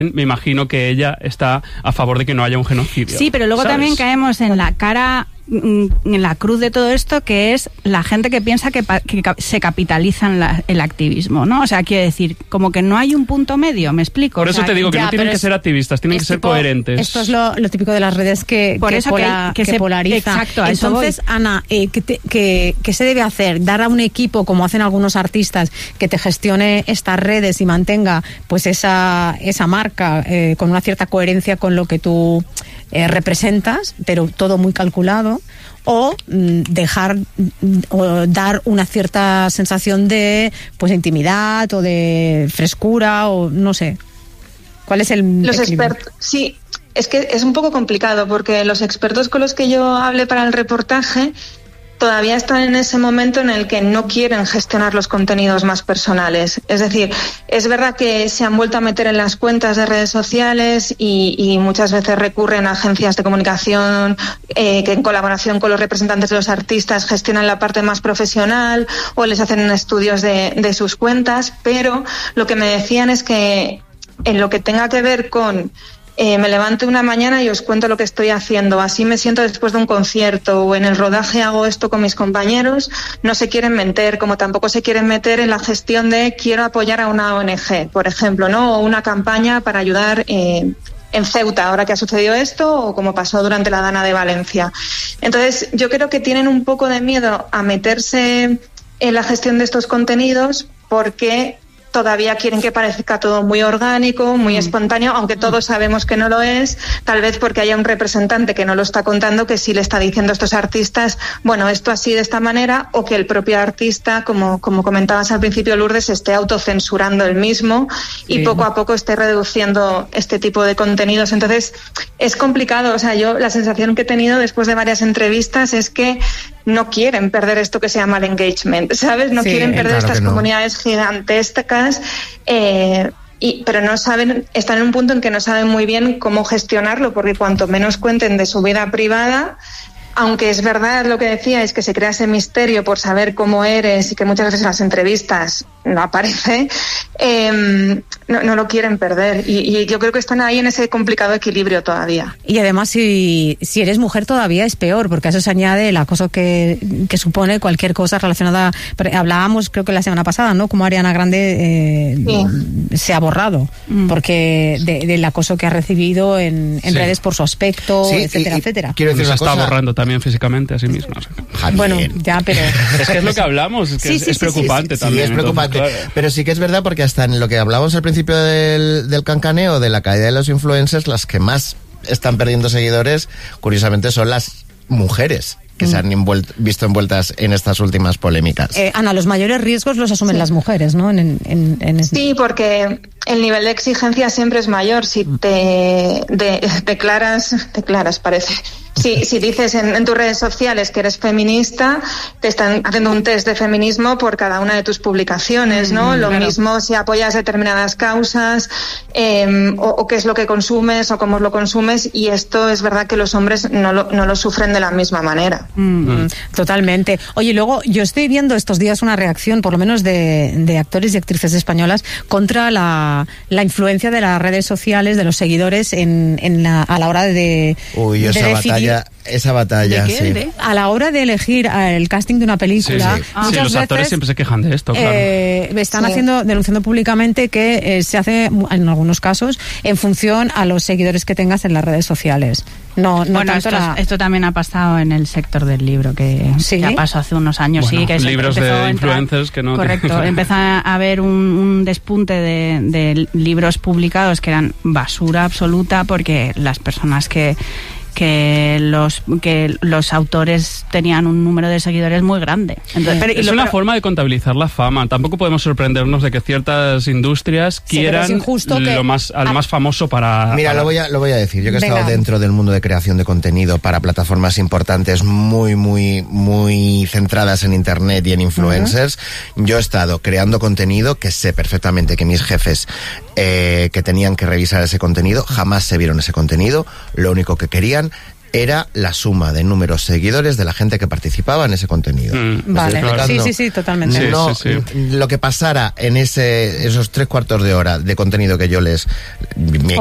me imagino que ella está a favor de que no haya un genocidio. Sí, pero luego también caemos en la cara, en la cruz de todo esto, que es la gente que piensa que se capitaliza en el activismo, ¿no? O sea, quiero decir, como que no hay un punto medio, ¿me explico? Por eso te digo que no tienen que ser activistas, tienen que ser coherentes. Esto es lo típico de las redes que se polariza. Exacto, entonces, Ana, ¿qué se debe hacer? ¿Dar a un equipo, como hacen algunos artistas, que te gestione estas redes y mantenga pues esa marca con una cierta coherencia con lo que tú representas, pero todo muy calculado, o dar una cierta sensación de pues intimidad o de frescura, o no sé? ¿Cuál es los expertos? Sí, es que es un poco complicado, porque los expertos con los que yo hablé para el reportaje todavía están en ese momento en el que no quieren gestionar los contenidos más personales. Es decir, es verdad que se han vuelto a meter en las cuentas de redes sociales y muchas veces recurren a agencias de comunicación que en colaboración con los representantes de los artistas gestionan la parte más profesional o les hacen estudios de sus cuentas, pero lo que me decían es que en lo que tenga que ver con me levanto una mañana y os cuento lo que estoy haciendo, así me siento después de un concierto, o en el rodaje hago esto con mis compañeros, no se quieren meter, como tampoco se quieren meter en la gestión de quiero apoyar a una ONG, por ejemplo, ¿no? O una campaña para ayudar en Ceuta, ahora que ha sucedido esto, o como pasó durante la Dana de Valencia. Entonces, yo creo que tienen un poco de miedo a meterse en la gestión de estos contenidos porque todavía quieren que parezca todo muy orgánico, muy espontáneo, aunque todos sabemos que no lo es, tal vez porque haya un representante que no lo está contando, que sí le está diciendo a estos artistas, bueno, esto así de esta manera, o que el propio artista, como comentabas al principio, Lourdes, esté autocensurando él mismo y poco a poco esté reduciendo este tipo de contenidos. Entonces, es complicado. O sea, yo la sensación que he tenido después de varias entrevistas es que no quieren perder esto que se llama el engagement, ¿sabes? No quieren perder estas comunidades gigantescas, pero no saben, están en un punto en que no saben muy bien cómo gestionarlo, porque cuanto menos cuenten de su vida privada, aunque es verdad lo que decía, es que se crea ese misterio por saber cómo eres y que muchas veces en las entrevistas no aparece, no lo quieren perder. Y yo creo que están ahí en ese complicado equilibrio todavía. Y además, si eres mujer todavía es peor, porque a eso se añade el acoso que supone cualquier cosa relacionada. Hablábamos, creo que la semana pasada, ¿no? Como Ariana Grande se ha borrado, porque del acoso que ha recibido en redes por su aspecto, etcétera, etcétera. Quiero decir, se está borrando también físicamente a sí misma. Bueno, ya, pero... Es que es lo que hablamos, es que es preocupante también. Sí, es preocupante. Entonces, claro. Pero sí que es verdad, porque hasta en lo que hablábamos al principio del cancaneo, de la caída de los influencers, las que más están perdiendo seguidores, curiosamente, son las mujeres que se han visto envueltas en estas últimas polémicas. Ana, los mayores riesgos los asumen las mujeres, ¿no? Sí, porque el nivel de exigencia siempre es mayor. Si te declaras, parece. Si dices en tus redes sociales que eres feminista, te están haciendo un test de feminismo por cada una de tus publicaciones, ¿no? Lo mismo si apoyas determinadas causas, o qué es lo que consumes o cómo lo consumes, y esto es verdad que los hombres no lo sufren de la misma manera. Totalmente. Oye, luego yo estoy viendo estos días una reacción, por lo menos de actores y actrices españolas, contra la influencia de las redes sociales, de los seguidores a la hora de esa batalla, sí. A la hora de elegir el casting de una película, muchas los actores siempre se quejan de esto, claro. Están denunciando públicamente que se hace, en algunos casos, en función a los seguidores que tengas en las redes sociales. Bueno, esto también ha pasado en el sector del libro, que ya pasó hace unos años. Bueno, sí, que libros de influencers que no... Correcto, empezó a haber un despunte de libros publicados que eran basura absoluta, porque las personas que los autores tenían un número de seguidores muy grande. Entonces, es una forma de contabilizar la fama. Tampoco podemos sorprendernos de que ciertas industrias quieran al más famoso para... Mira, lo voy a decir. Yo que he estado dentro del mundo de creación de contenido para plataformas importantes muy, muy, muy centradas en internet y en influencers, yo he estado creando contenido que sé perfectamente que mis jefes que tenían que revisar ese contenido jamás se vieron ese contenido. Lo único que querían era la suma de números seguidores de la gente que participaba en ese contenido. Vale, sí, totalmente. Lo que pasara en esos 3/4 de hora de contenido que yo les...